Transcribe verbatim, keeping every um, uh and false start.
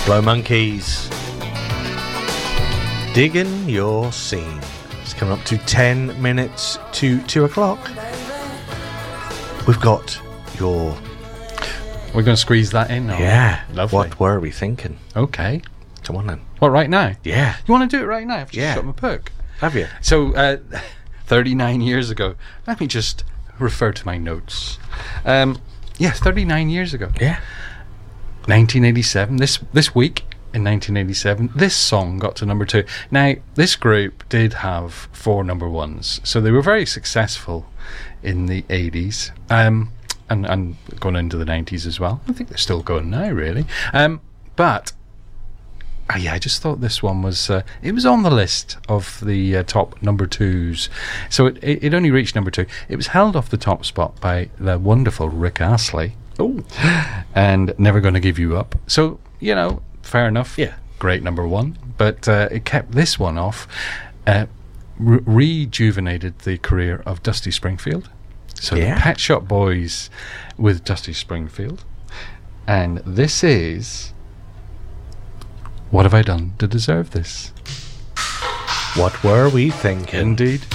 Blow Monkeys. Digging your scene. It's coming up to ten minutes to two o'clock. We've got your... We're going to squeeze that in now. Yeah. Lovely. What were we thinking? Okay. Come on then. What, right now? Yeah. You want to do it right now? I've just Yeah. shut my book. Have you? So, uh, thirty-nine years ago, let me just refer to my notes. Um, yeah, thirty-nine years ago. Yeah. nineteen eighty-seven, this this week in nineteen eighty-seven, this song got to number two. Now, this group did have four number ones, so they were very successful in the eighties, um, and, and going into the nineties as well. I think they're still going now, really. Um, but... Uh, yeah, I just thought this one was, uh, it was on the list of the uh, top number twos. So it, it, it only reached number two. It was held off the top spot by the wonderful Rick Astley. Oh. And Never Gonna Give You Up. So, you know, fair enough. Yeah. Great number one. But uh, it kept this one off. Uh, re- rejuvenated the career of Dusty Springfield. So Yeah. the Pet Shop Boys with Dusty Springfield. And this is... What have I done to deserve this? What were we thinking? Indeed.